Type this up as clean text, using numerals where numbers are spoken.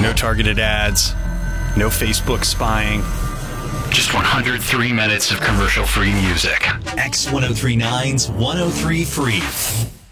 No targeted ads. No Facebook spying. Just 103 minutes of commercial-free music. X1039's 103 Free.